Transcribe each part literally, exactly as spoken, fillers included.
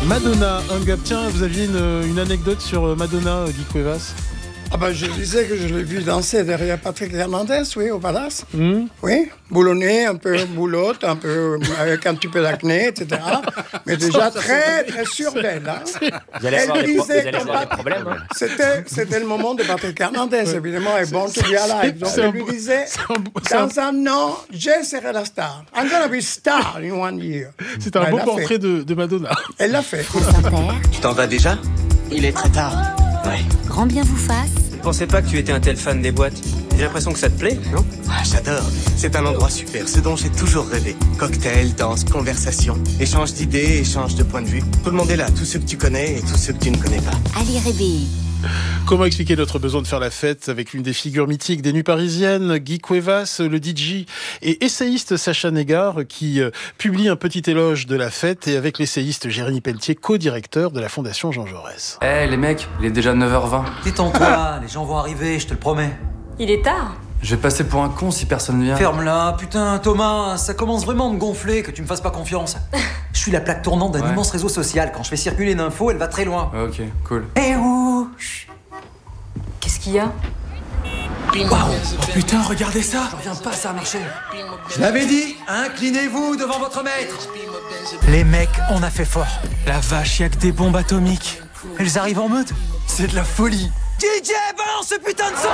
Madonna, Hung Up. Tiens, vous aviez une, une anecdote sur Madonna, Guy Cuevas? Ah ben, je disais que je l'ai vu danser derrière Patrick Hernandez, oui, au Palace. Mmh. Oui, boulonné, un peu boulotte, un peu avec un petit peu d'acné, et cetera. Mais déjà très, très sûre d'elle. Hein. Vous allez avoir des, pro- vous allez avoir des Pat... problèmes. Hein. C'était, c'était le moment de Patrick Hernandez, ouais. Évidemment, et Born to be Alive. Donc, elle lui disait, un... dans un an, je serai la star. I'm gonna be star in one year. C'est un beau portrait de, de Madonna. Elle l'a fait. Tu t'en vas déjà? Il est très tard. Ouais. Grand bien vous fasse. Je pensais pas que tu étais un tel fan des boîtes. J'ai l'impression que ça te plaît, non? Ah, j'adore. C'est un endroit super, ce dont j'ai toujours rêvé. Cocktail, danse, conversation, échange d'idées, échange de points de vue. Tout le monde est là, tous ceux que tu connais et tous ceux que tu ne connais pas. Ali Rébé. Comment expliquer notre besoin de faire la fête avec l'une des figures mythiques des nuits parisiennes, Guy Cuevas, le D J et essayiste Sacha Négard, qui euh, publie un petit éloge de la fête, et avec l'essayiste Jérémy Pelletier, co-directeur de la Fondation Jean Jaurès. Eh hey, les mecs, il est déjà neuf heures vingt. Détends-toi, les gens vont arriver, je te le promets. Il est tard. Je vais passer pour un con si personne vient. Ferme-la, putain, Thomas, ça commence vraiment à me gonfler, que tu me fasses pas confiance. Je suis la plaque tournante d'un ouais. immense réseau social. Quand je fais circuler une info, elle va très loin. Ok, cool. Eh ouh! Qu'est-ce qu'il y a? Waouh! Oh putain, regardez ça! J'en reviens pas, ça a marché. Je l'avais dit, inclinez-vous devant votre maître. Les mecs, on a fait fort. La vache, y'a que des bombes atomiques. Elles arrivent en mode. C'est de la folie. D J, balance ce putain de son!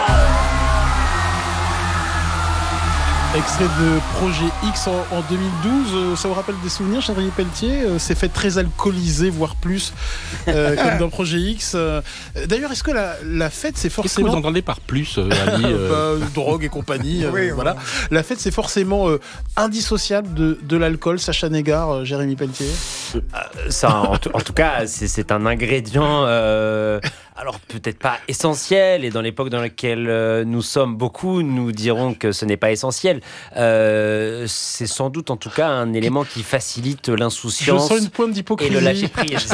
Extrait de Projet X en, en deux mille douze, ça vous rappelle des souvenirs, Jérémy Pelletier? C'est fait très alcoolisé, voire plus, euh, comme dans Projet X. D'ailleurs, est-ce que la, la fête, c'est forcément... Qu'est-ce que vous entendez par plus, euh, Ali euh... bah, drogue et compagnie, euh, oui, voilà. Oui. La fête, c'est forcément euh, indissociable de, de l'alcool. Sacha Négard, euh, Jérémy Pelletier. Euh, ça, en, t- en tout cas, c'est, c'est un ingrédient... Euh... Alors peut-être pas essentiel, et dans l'époque dans laquelle euh, nous sommes beaucoup, nous dirons que ce n'est pas essentiel. Euh, c'est sans doute en tout cas un élément qui facilite l'insouciance. Je sens une pointe d'hypocrisie. Et le lâcher prise.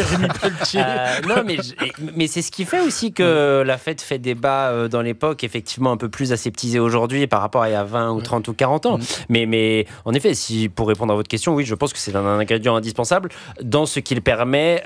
euh, non, mais, mais c'est ce qui fait aussi que la fête fait débat euh, dans l'époque, effectivement un peu plus aseptisé aujourd'hui par rapport à il y a vingt ou trente ou quarante ans. Mmh. Mais, mais en effet, si, pour répondre à votre question, oui, je pense que c'est un, un ingrédient indispensable dans ce qu'il permet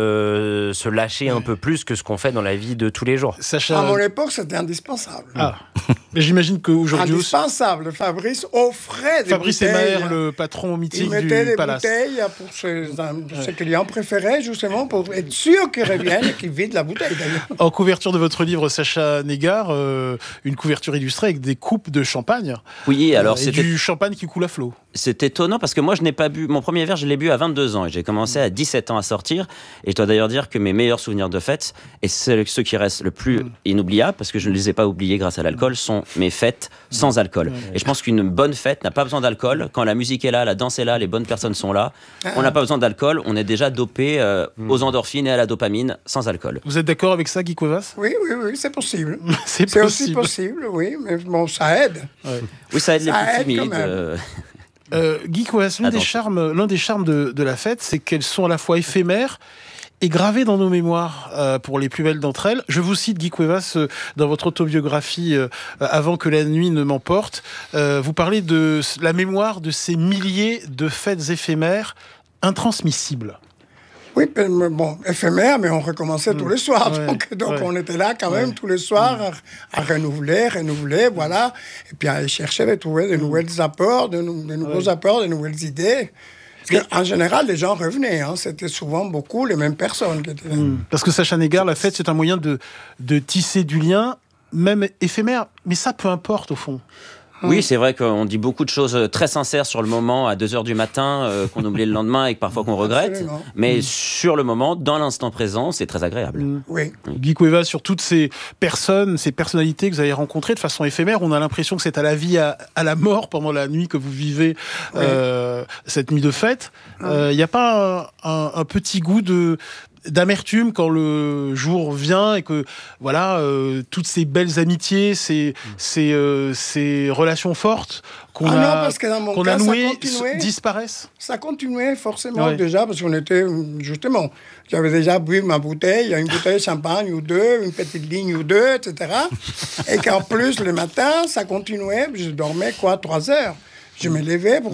de se lâcher un peu plus que ce qu'on fait dans la vie de tous les jours. Sacha... À mon époque, c'était indispensable. Ah. Mais j'imagine qu'aujourd'hui... Indispensable. Fabrice offrait des Fabrice bouteilles. Fabrice Maher, le patron mythique du Palace. Il mettait des bouteilles pour ses, ses ouais. clients préférés, justement, pour être sûr qu'ils reviennent et qu'ils vident la bouteille, d'ailleurs. En couverture de votre livre, Sacha Négard, euh, une couverture illustrée avec des coupes de champagne. Oui, alors euh, et c'était... du champagne qui coule à flot. C'est étonnant parce que moi, je n'ai pas bu... Mon premier verre, je l'ai bu à vingt-deux ans et j'ai commencé à dix-sept ans à sortir. Et je dois d'ailleurs dire que mes meilleurs souvenirs de fête, et ceux qui restent le plus mm. inoubliables, parce que je ne les ai pas oubliés grâce à l'alcool, sont mes fêtes sans alcool. Mm. Et je pense qu'une bonne fête n'a pas besoin d'alcool. Quand la musique est là, la danse est là, les bonnes personnes sont là, on n'a pas besoin d'alcool. On est déjà dopé euh, mm. aux endorphines et à la dopamine sans alcool. Vous êtes d'accord avec ça, Guy Cuevas? Oui, oui, oui, c'est possible. c'est, c'est possible. aussi possible, oui, mais bon, ça aide. Ouais. Oui, ça aide ça les plus aide timides. Euh... Euh, Guy Cuevas, l'un, des charmes, l'un des charmes de, de la fête, c'est qu'elles sont à la fois éphémères et gravées dans nos mémoires, euh, pour les plus belles d'entre elles. Je vous cite, Guy Cuevas, euh, dans votre autobiographie euh, « Avant que la nuit ne m'emporte euh, », vous parlez de la mémoire de ces milliers de fêtes éphémères intransmissibles. Oui, bon, éphémère, mais on recommençait mmh. tous les soirs. Ouais, donc, donc ouais. on était là quand même ouais. tous les soirs à, à renouveler, renouveler, voilà. Et puis à aller chercher, à trouver de nouvelles apports, de, de nouveaux ouais. apports, de nouvelles idées. Parce qu'en général, les gens revenaient. Hein. C'était souvent beaucoup les mêmes personnes qui étaient là. Mmh. Parce que Sacha Négard, la fête, c'est un moyen de, de tisser du lien, même éphémère. Mais ça, peu importe, au fond. Oui, c'est vrai qu'on dit beaucoup de choses très sincères sur le moment, à deux heures du matin, euh, qu'on oublie le lendemain et que parfois qu'on regrette. Absolument. Mais mmh. sur le moment, dans l'instant présent, c'est très agréable. Mmh. Oui. Guy Cuevas, sur toutes ces personnes, ces personnalités que vous avez rencontrées de façon éphémère, on a l'impression que c'est à la vie, à, à la mort pendant la nuit que vous vivez euh, oui. cette nuit de fête. Il mmh. n'y euh, a pas un, un, un petit goût de... d'amertume quand le jour vient et que voilà euh, toutes ces belles amitiés, ces mmh. ces, euh, ces relations fortes qu'on ah a non, parce que dans mon qu'on cas, a nouées ça disparaissent. Ça continuait forcément ouais. déjà parce qu'on était justement, j'avais déjà bu ma bouteille, une bouteille de champagne ou deux, une petite ligne ou deux, et cetera. Et qu'en plus le matin, ça continuait. Je dormais quoi trois heures. Je me levais pour mmh.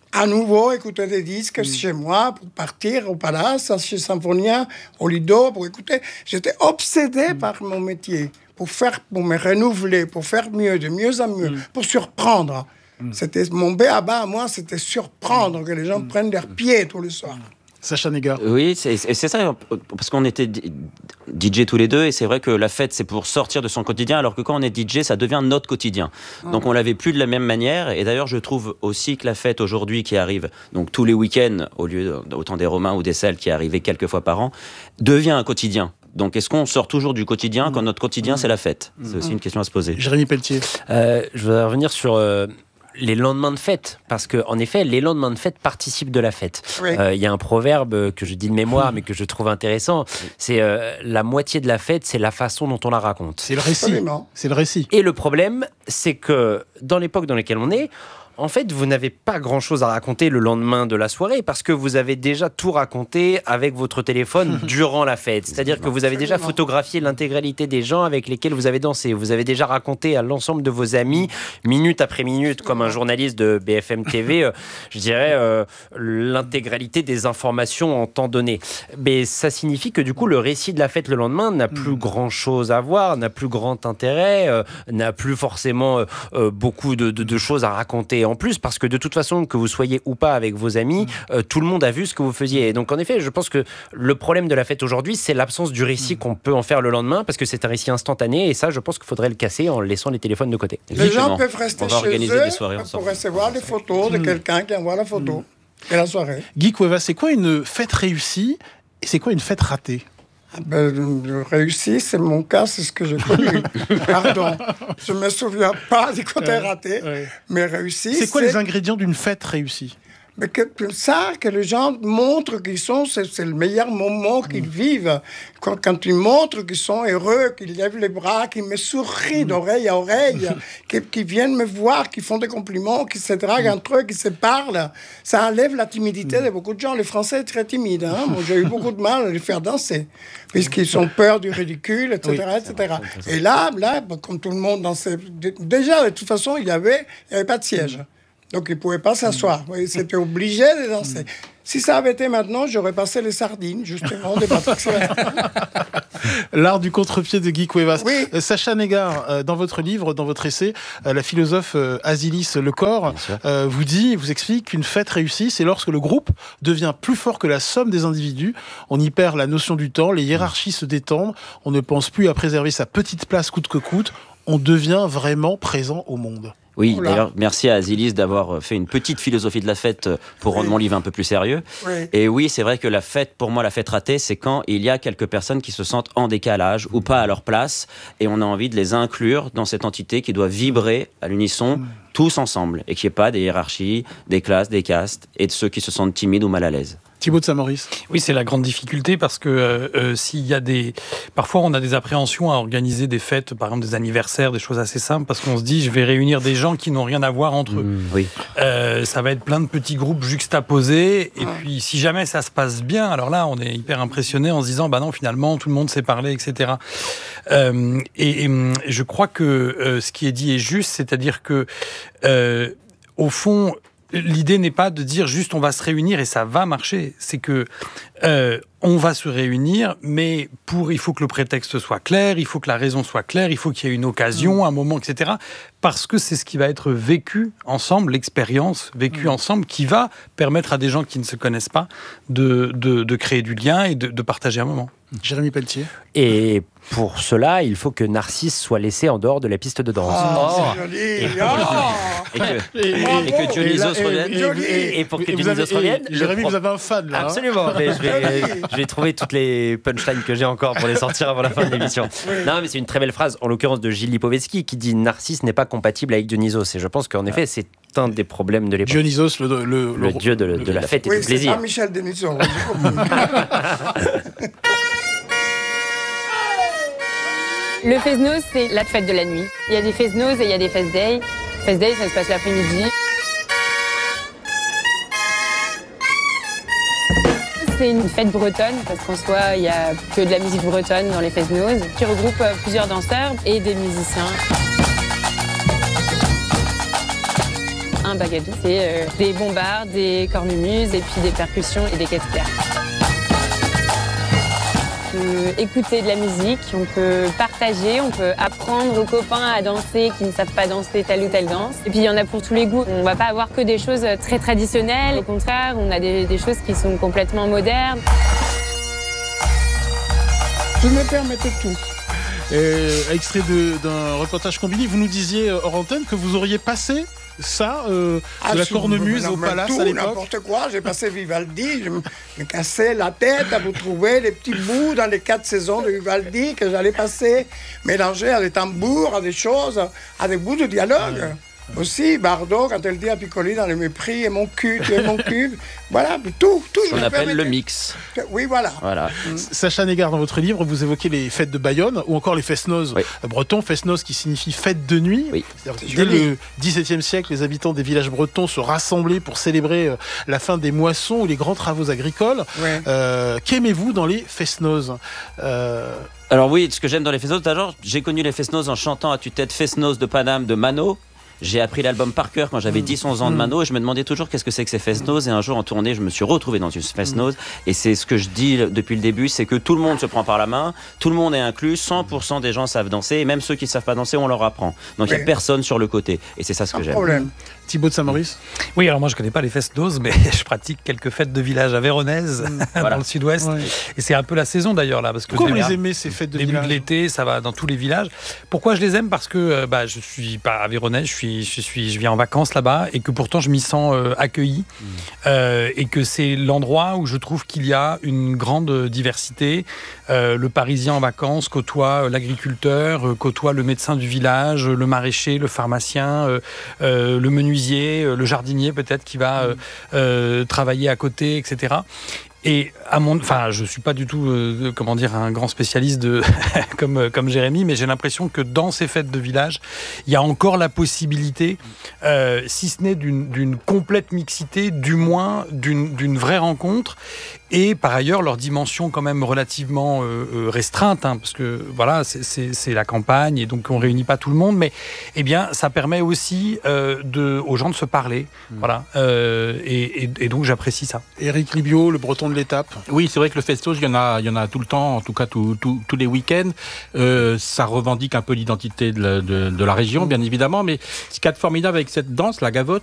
à nouveau écouter des disques mmh. chez moi pour partir au Palace, chez Symphonia, au Lido, pour écouter. J'étais obsédé mmh. par mon métier, pour, faire, pour me renouveler, pour faire mieux, de mieux en mieux, mmh. pour surprendre. Mmh. C'était, mon b a ba à moi, c'était surprendre que les gens mmh. prennent leurs pieds tous les soirs. Sacha Néga. Oui, c'est, c'est ça, parce qu'on était D J tous les deux, et c'est vrai que la fête, c'est pour sortir de son quotidien, alors que quand on est D J, ça devient notre quotidien. Mmh. Donc on l'avait plus de la même manière, et d'ailleurs je trouve aussi que la fête aujourd'hui qui arrive, donc tous les week-ends, au lieu autant des Romains ou des Celtes qui arrivaient quelques fois par an, devient un quotidien. Donc, est-ce qu'on sort toujours du quotidien quand notre quotidien, mmh. c'est la fête ? C'est aussi une question à se poser. Jérémy Pelletier. Euh, je voudrais revenir sur... Euh les lendemains de fête, parce que en effet, les lendemains de fête participent de la fête. Il oui. euh, y a un proverbe que je dis de mémoire, mais que je trouve intéressant. C'est euh, la moitié de la fête, c'est la façon dont on la raconte. C'est le récit. Absolument. C'est le récit. Et le problème, c'est que dans l'époque dans laquelle on est, en fait, vous n'avez pas grand-chose à raconter le lendemain de la soirée parce que vous avez déjà tout raconté avec votre téléphone durant la fête. C'est-à-dire que vous avez déjà photographié l'intégralité des gens avec lesquels vous avez dansé. Vous avez déjà raconté à l'ensemble de vos amis, minute après minute, comme un journaliste de B F M T V, euh, je dirais, euh, l'intégralité des informations en temps donné. Mais ça signifie que du coup, le récit de la fête le lendemain n'a plus grand-chose à voir, n'a plus grand intérêt, euh, n'a plus forcément euh, beaucoup de, de, de choses à raconter en plus, parce que de toute façon, que vous soyez ou pas avec vos amis, euh, tout le monde a vu ce que vous faisiez. Et donc en effet, je pense que le problème de la fête aujourd'hui, c'est l'absence du récit qu'on peut en faire le lendemain, parce que c'est un récit instantané, et ça, je pense qu'il faudrait le casser en laissant les téléphones de côté. Les gens peuvent rester chez eux pour recevoir des photos de quelqu'un qui envoie la photo mmh. et la soirée. Guy Cuevas, c'est quoi une fête réussie et c'est quoi une fête ratée ? Ah ben, réussi, c'est mon cas, c'est ce que j'ai connu. Pardon, je ne me souviens pas du côté ouais, raté, ouais. mais réussi. C'est quoi c'est... les ingrédients d'une fête réussie ? Mais que, que ça, que les gens montrent qu'ils sont, c'est, c'est le meilleur moment qu'ils mmh. vivent. Quand, quand ils montrent qu'ils sont heureux, qu'ils lèvent les bras, qu'ils me sourient mmh. d'oreille à oreille, qu'ils, qu'ils viennent me voir, qu'ils font des compliments, qu'ils se draguent mmh. entre eux, qu'ils se parlent, ça enlève la timidité mmh. de beaucoup de gens. Les Français sont très timides. Hein? Moi, j'ai eu beaucoup de mal à les faire danser, puisqu'ils ont peur du ridicule, et cetera, oui, et cetera. Et là, là, comme tout le monde dansait, déjà, de toute façon, il n'y avait, il y avait pas de siège. Mmh. Donc, ils ne pouvaient pas s'asseoir. Ils étaient obligés de danser. Si ça avait été maintenant, j'aurais passé les sardines, justement, des bateaux. L'art du contre-pied de Guy Cuevas. Oui. Euh, Sacha Néga, euh, dans votre livre, dans votre essai, euh, la philosophe euh, Asilis Lecor euh, vous dit, vous explique qu'une fête réussie, c'est lorsque le groupe devient plus fort que la somme des individus. On y perd la notion du temps, les hiérarchies se détendent, on ne pense plus à préserver sa petite place coûte que coûte, on devient vraiment présent au monde. Oui, Oula. D'ailleurs, merci à Asilis d'avoir fait une petite philosophie de la fête pour oui. rendre mon livre un peu plus sérieux. Oui. Et oui, c'est vrai que la fête, pour moi, la fête ratée, c'est quand il y a quelques personnes qui se sentent en décalage ou pas à leur place, et on a envie de les inclure dans cette entité qui doit vibrer à l'unisson, mmh. tous ensemble, et qu'il n'y ait pas des hiérarchies, des classes, des castes, et de ceux qui se sentent timides ou mal à l'aise. Thibaut de Saint-Maurice. Oui, c'est la grande difficulté parce que euh, euh, s'il y a des... Parfois, on a des appréhensions à organiser des fêtes, par exemple des anniversaires, des choses assez simples, parce qu'on se dit, je vais réunir des gens qui n'ont rien à voir entre eux. Mmh, oui. Euh, ça va être plein de petits groupes juxtaposés, et puis si jamais ça se passe bien, alors là, on est hyper impressionné en se disant, bah non, finalement, tout le monde s'est parlé, et cetera. Euh, et, et je crois que euh, ce qui est dit est juste, c'est-à-dire que, euh, au fond... L'idée n'est pas de dire juste on va se réunir et ça va marcher. C'est que euh, on va se réunir, mais pour il faut que le prétexte soit clair, il faut que la raison soit claire, il faut qu'il y ait une occasion, un moment, et cetera. Parce que c'est ce qui va être vécu ensemble, l'expérience vécue mmh. ensemble, qui va permettre à des gens qui ne se connaissent pas de, de, de créer du lien et de, de partager un moment. Jérémy Pelletier. Et pour cela, il faut que Narcisse soit laissé en dehors de la piste de danse. Oh, oh. C'est joli. Et, oh. et, que, et, et que Dionysos revienne. Et, et, et pour que Dionysos revienne. Jérémy, vous avez un fan là. Absolument. Mais je, vais, je vais trouver toutes les punchlines que j'ai encore pour les sortir avant la fin de l'émission. Oui. Non, mais c'est une très belle phrase, en l'occurrence de Gilles Lipovetsky, qui dit Narcisse n'est pas compatible avec Dionysos. Et je pense qu'en effet, c'est un des problèmes de l'époque. Dionysos, le, le, le, le dieu de, le, de la fête oui, et du plaisir. Oui, c'est Michel Denisot. Le Fest-Noz, c'est la fête de la nuit. Il y a des Fest-Noz et il y a des Fest-Day. Fest-Day, ça se passe l'après-midi. C'est une fête bretonne, parce qu'en soi, il n'y a que de la musique bretonne dans les Fest-Noz, qui regroupe plusieurs danseurs et des musiciens. un bagadi. C'est euh, des bombards, des cornemuses et puis des percussions et des caisses claires. On peut écouter de la musique, on peut partager, on peut apprendre aux copains à danser qui ne savent pas danser telle ou telle danse. Et puis il y en a pour tous les goûts. On ne va pas avoir que des choses très traditionnelles. Au contraire, on a des, des choses qui sont complètement modernes. Je me permettais tout. Et, extrait de, d'un reportage Combini, vous nous disiez hors antenne que vous auriez passé ça, euh, ah, de la cornemuse au palace tout, à l'époque. N'importe quoi, j'ai passé Vivaldi, je me, me cassais la tête à vous trouver les petits bouts dans les quatre saisons de Vivaldi que j'allais passer, mélanger à des tambours, à des choses, à des bouts de dialogue. Ouais. Aussi, Bardot, quand elle dit à Piccoli dans le mépris, et mon cul, tu es mon cul, voilà, tout, tout. Ce qu'on appelle le mix. Oui, voilà. voilà. Mmh. Sacha Négard, dans votre livre, vous évoquez les fêtes de Bayonne, ou encore les fest-noz oui. bretons, fest-noz qui signifie fête de nuit. Oui. Dès le dix-septième siècle, les habitants des villages bretons se rassemblaient pour célébrer euh, la fin des moissons ou les grands travaux agricoles. Ouais. Euh, qu'aimez-vous dans les fest-noz euh... Alors oui, ce que j'aime dans les fest-noz, d'abord, j'ai connu les fest-noz en chantant à tue-tête Fest-noz de Paname de Mano. J'ai appris l'album par cœur quand j'avais dix onze ans de Mano et je me demandais toujours qu'est-ce que c'est que ces fest-noz. Et un jour en tournée, je me suis retrouvé dans une fest-noz. Et c'est ce que je dis depuis le début, c'est que tout le monde se prend par la main, tout le monde est inclus, cent pour cent des gens savent danser et même ceux qui ne savent pas danser, on leur apprend. Donc il oui. n'y a personne sur le côté. Et c'est ça ce que j'aime. Problème. Thibaut de Saint-Maurice. Oui, alors moi je connais pas les fest-noz, mais je pratique quelques fêtes de village à Véronèse, mmh. voilà. dans le sud-ouest. Ouais. Et c'est un peu la saison d'ailleurs là, parce que pourquoi vous les aimez ces fêtes de début village? Début de l'été, ça va dans tous les villages. Pourquoi je les aime? Parce que bah, je suis pas à Véronèse, je suis, je suis, je viens en vacances là-bas et que pourtant je m'y sens euh, accueilli mmh. euh, et que c'est l'endroit où je trouve qu'il y a une grande diversité. Euh, le Parisien en vacances côtoie l'agriculteur, euh, côtoie le médecin du village, le maraîcher, le pharmacien, euh, euh, le menuisier, euh, le jardinier peut-être qui va euh, euh, travailler à côté, et cetera. Et à mon, enfin, je suis pas du tout, euh, comment dire, un grand spécialiste de comme comme Jérémy, mais j'ai l'impression que dans ces fêtes de village, il y a encore la possibilité, euh, si ce n'est d'une d'une complète mixité, du moins d'une d'une vraie rencontre. Et par ailleurs, leur dimension quand même relativement euh, restreinte, hein, parce que voilà, c'est, c'est, c'est la campagne et donc on réunit pas tout le monde, mais eh bien, ça permet aussi euh, de, aux gens de se parler, mmh. voilà. Euh, et, et, et donc j'apprécie ça. Éric Libiot, le Breton de l'étape. Oui, c'est vrai que le fest-noz, il y en a, il y en a tout le temps, en tout cas tout, tout, tous les week-ends. Euh, ça revendique un peu l'identité de la, de, de la région, bien évidemment, mais ce qu'il y a de formidable avec cette danse, la gavotte,